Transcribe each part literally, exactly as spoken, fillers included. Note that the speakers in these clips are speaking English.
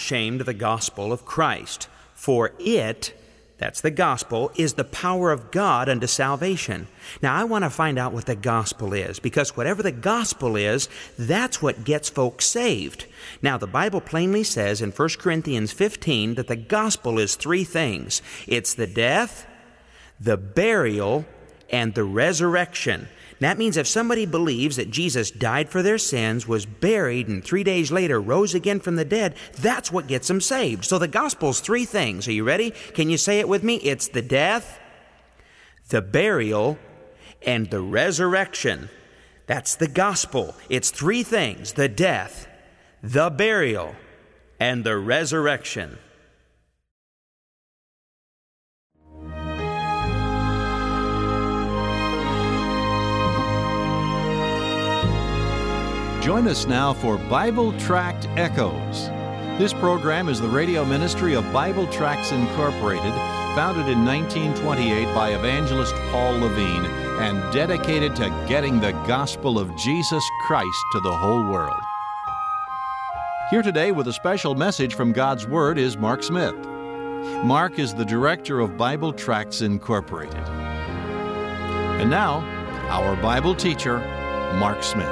ashamed of the gospel of Christ, for it," that's the gospel, "is the power of God unto salvation." Now, I want to find out what the gospel is, because whatever the gospel is, that's what gets folks saved. Now, the Bible plainly says in First Corinthians fifteen that the gospel is three things. It's the death, the burial, and the resurrection. That means if somebody believes that Jesus died for their sins, was buried, and three days later rose again from the dead, that's what gets them saved. So the gospel's three things. Are you ready? Can you say it with me? It's the death, the burial, and the resurrection. That's the gospel. It's three things: the death, the burial, and the resurrection. Join us now for Bible Tract Echoes. This program is the radio ministry of Bible Tracts Incorporated, founded in nineteen twenty-eight by evangelist Paul Levine, and dedicated to getting the gospel of Jesus Christ to the whole world. Here today with a special message from God's Word is Mark Smith. Mark is the director of Bible Tracts Incorporated. And now, our Bible teacher, Mark Smith.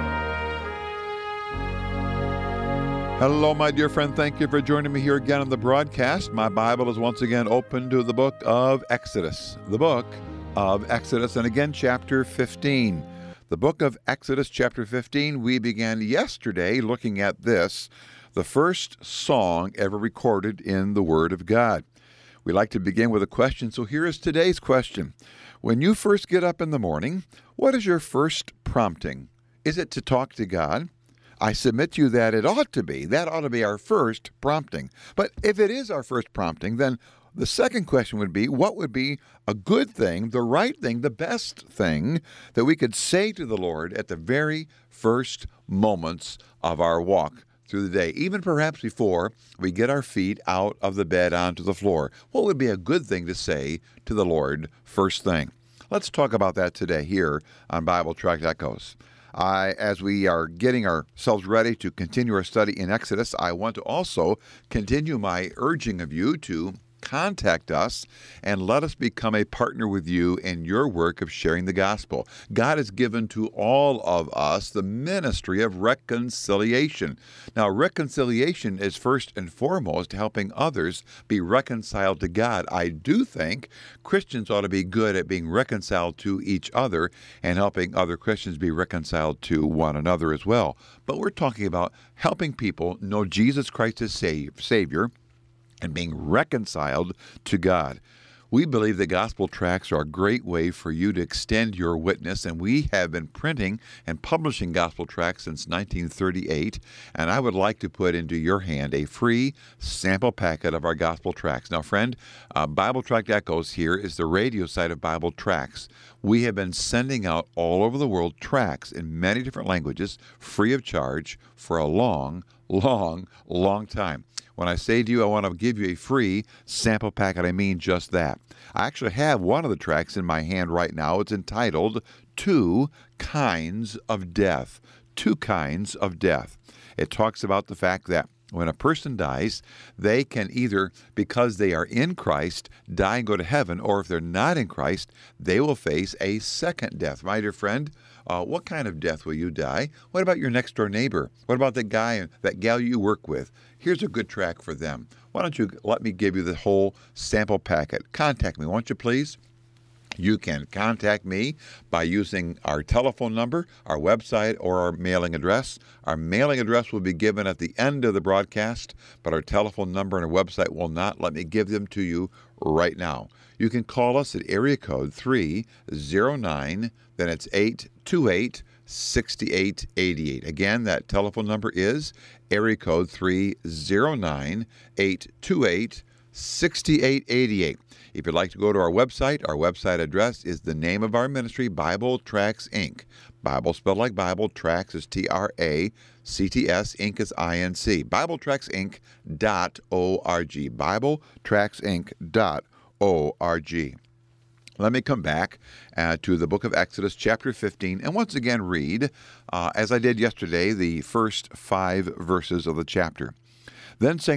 Hello, my dear friend. Thank you for joining me here again on the broadcast. My Bible is once again open to the book of Exodus. The book of Exodus, and again, chapter fifteen. The book of Exodus, chapter fifteen. We began yesterday looking at this, the first song ever recorded in the Word of God. We like to begin with a question, so here is today's question. When you first get up in the morning, what is your first prompting? Is it to talk to God? I submit to you that it ought to be. That ought to be our first prompting. But if it is our first prompting, then the second question would be, what would be a good thing, the right thing, the best thing that we could say to the Lord at the very first moments of our walk through the day, even perhaps before we get our feet out of the bed onto the floor? What would be a good thing to say to the Lord first thing? Let's talk about that today here on Bible Tract Echoes. I, as we are getting ourselves ready to continue our study in Exodus, I want to also continue my urging of you to contact us and let us become a partner with you in your work of sharing the gospel. God has given to all of us the ministry of reconciliation. Now, reconciliation is first and foremost helping others be reconciled to God. I do think Christians ought to be good at being reconciled to each other and helping other Christians be reconciled to one another as well. But we're talking about helping people know Jesus Christ as Savior and being reconciled to God. We believe the gospel tracts are a great way for you to extend your witness, and we have been printing and publishing gospel tracts since nineteen thirty-eight, and I would like to put into your hand a free sample packet of our gospel tracts. Now, friend, uh, Bible Tract Echoes here is the radio side of Bible Tracts. We have been sending out all over the world tracts in many different languages, free of charge, for a long, long, long time. When I say to you, I want to give you a free sample packet, I mean just that. I actually have one of the tracts in my hand right now. It's entitled, Two Kinds of Death. Two Kinds of Death. It talks about the fact that when a person dies, they can either, because they are in Christ, die and go to heaven, or if they're not in Christ, they will face a second death. My dear friend, uh, what kind of death will you die? What about your next door neighbor? What about the guy, that gal you work with? Here's a good track for them. Why don't you let me give you the whole sample packet? Contact me, won't you please? You can contact me by using our telephone number, our website, or our mailing address. Our mailing address will be given at the end of the broadcast, but our telephone number and our website will not. Let me give them to you right now. You can call us at area code three oh nine, then it's eight two eight, six eight eight eight. Again, that telephone number is area code three oh nine, eight two eight, six eight eight eight. If you'd like to go to our website, our website address is the name of our ministry, Bible Tracts, Incorporated. Bible spelled like Bible, Tracts is T R A C T S, Inc is I N C. Bible Tracts Inc dot O R G. Bible Tracts Inc dot O R G. Let me come back uh, to the book of Exodus, chapter fifteen, and once again read, uh, as I did yesterday, the first five verses of the chapter. Then sang